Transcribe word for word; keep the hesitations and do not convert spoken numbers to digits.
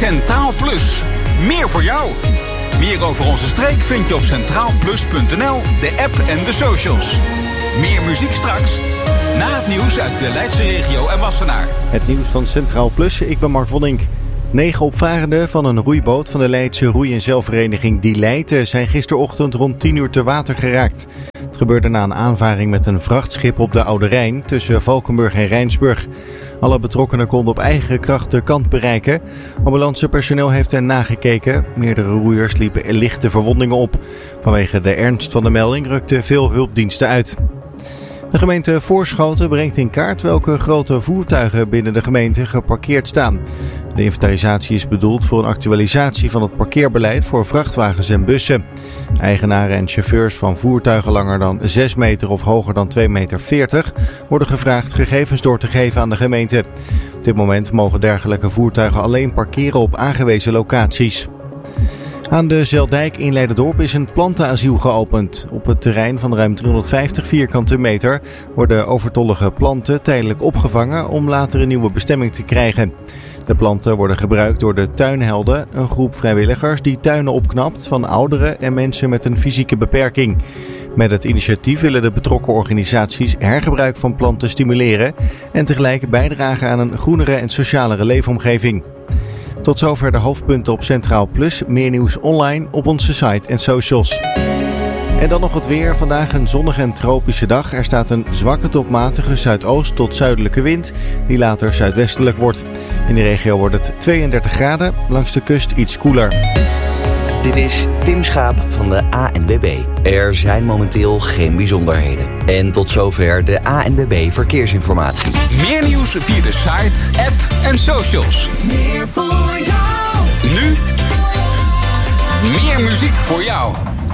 Centraal Plus. Meer voor jou. Meer over onze streek vind je op centraal plus punt n l, de app en de socials. Meer muziek straks. Na het nieuws uit de Leidse regio en Wassenaar. Het nieuws van Centraal Plus, ik ben Mark Wonink. Negen opvarenden van een roeiboot van de Leidse roei- en zeilvereniging Die Leiden zijn gisterochtend rond tien uur te water geraakt. Het gebeurde na een aanvaring met een vrachtschip op de Oude Rijn tussen Valkenburg en Rijnsburg. Alle betrokkenen konden op eigen kracht de kant bereiken. Ambulancepersoneel heeft hen nagekeken. Meerdere roeiers liepen lichte verwondingen op. Vanwege de ernst van de melding rukten veel hulpdiensten uit. De gemeente Voorschoten brengt in kaart welke grote voertuigen binnen de gemeente geparkeerd staan. De inventarisatie is bedoeld voor een actualisatie van het parkeerbeleid voor vrachtwagens en bussen. Eigenaren en chauffeurs van voertuigen langer dan zes meter of hoger dan twee meter veertig worden gevraagd gegevens door te geven aan de gemeente. Op dit moment mogen dergelijke voertuigen alleen parkeren op aangewezen locaties. Aan de Zeldijk in Leiderdorp is een plantenasiel geopend. Op het terrein van ruim driehonderdvijftig vierkante meter worden overtollige planten tijdelijk opgevangen om later een nieuwe bestemming te krijgen. De planten worden gebruikt door de Tuinhelden, een groep vrijwilligers die tuinen opknapt van ouderen en mensen met een fysieke beperking. Met het initiatief willen de betrokken organisaties hergebruik van planten stimuleren en tegelijk bijdragen aan een groenere en socialere leefomgeving. Tot zover de hoofdpunten op Centraal Plus. Meer nieuws online op onze site en socials. En dan nog het weer. Vandaag een zonnige en tropische dag. Er staat een zwakke tot matige zuidoost tot zuidelijke wind, die later zuidwestelijk wordt. In de regio wordt het tweeëndertig graden, langs de kust iets koeler. Dit is Tim Schaap van de A N W B. Er zijn momenteel geen bijzonderheden. En tot zover de A N W B Verkeersinformatie. Meer nieuws via de site, app en socials. Meer voor jou. Nu meer muziek voor jou.